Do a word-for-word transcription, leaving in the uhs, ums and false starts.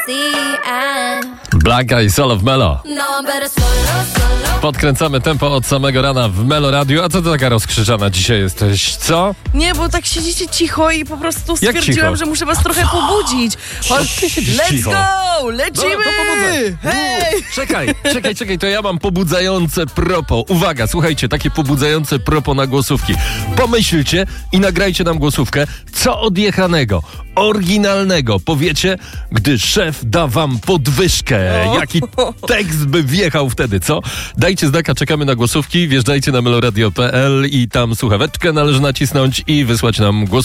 Black Eyed Soul of Melo. Podkręcamy tempo od samego rana w Melo Radio. A co ty taka rozkrzyczana dzisiaj jesteś, co? Nie, bo tak siedzicie cicho i po prostu Jak stwierdziłam, cicho? że muszę was trochę pobudzić. Chodź, ty siedzisz let's cicho? go! Lecimy! No, to pobudzę. Hej! Czekaj, czekaj, czekaj, to ja mam pobudzające propo. Uwaga, słuchajcie, takie pobudzające propo na głosówki. Pomyślcie i nagrajcie nam głosówkę, co odjechanego, oryginalnego powiecie, gdy szef da wam podwyżkę. O. Jaki tekst by wjechał wtedy, co? Dajcie znaka, czekamy na głosówki, wjeżdżajcie na meloradio kropka p l i tam słuchaweczkę należy nacisnąć i wysłać nam głos.